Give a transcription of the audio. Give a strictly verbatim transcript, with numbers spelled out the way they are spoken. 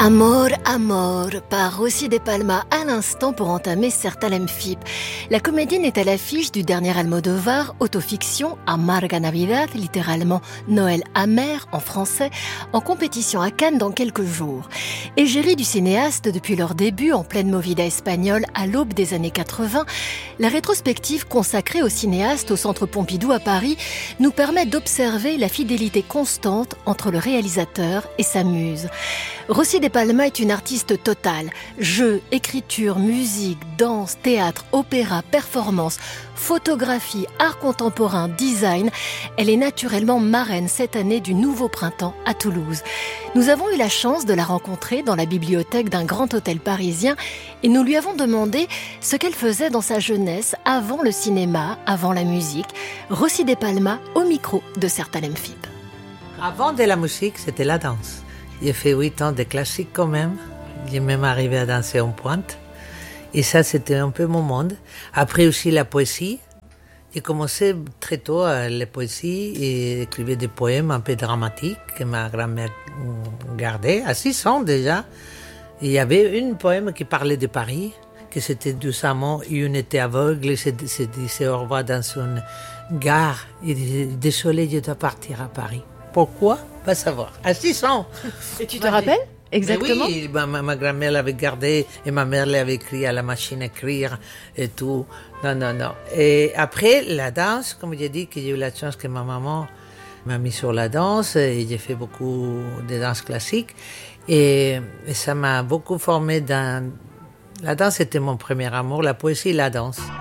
Amor, Amor, par Rosy de Palma à l'instant pour entamer Certalem Fip. La comédienne est à l'affiche du dernier Almodovar, autofiction Amarga Navidad, littéralement Noël amer en français, en compétition à Cannes dans quelques jours. Égérie du cinéaste depuis leur début en pleine movida espagnole à l'aube des années quatre-vingts, la rétrospective consacrée au cinéaste au Centre Pompidou à Paris nous permet d'observer la fidélité constante entre le réalisateur et sa muse. Rosy de Palma est une artiste totale. Jeux, écriture, musique, danse, théâtre, opéra, performance, photographie, art contemporain, design. Elle est naturellement marraine cette année du Nouveau Printemps à Toulouse. Nous avons eu la chance de la rencontrer dans la bibliothèque d'un grand hôtel parisien et nous lui avons demandé ce qu'elle faisait dans sa jeunesse avant le cinéma, avant la musique. Rosy de Palma au micro de Certalem Fip. Avant de la musique, c'était la danse. J'ai fait huit ans de classique quand même. J'ai même arrivé à danser en pointe. Et ça, c'était un peu mon monde. Après aussi la poésie. J'ai commencé très tôt à la poésie et écrivais des poèmes un peu dramatiques que ma grand-mère gardait, à six ans déjà. Et il y avait une poème qui parlait de Paris, que c'était doucement, une était aveugle, et se disait au revoir dans une gare. Il disait, désolé, je dois partir à Paris. Pourquoi? Pas savoir. À six ans. Et tu te rappelles exactement? Oui, ma, ma grand-mère l'avait gardé et ma mère l'avait écrit à la machine à écrire et tout. Non, non, non. Et après, la danse, comme j'ai dit, que j'ai eu la chance que ma maman m'a mis sur la danse et j'ai fait beaucoup de danse classique. Et, et ça m'a beaucoup formé dans... La danse était mon premier amour, la poésie et la danse.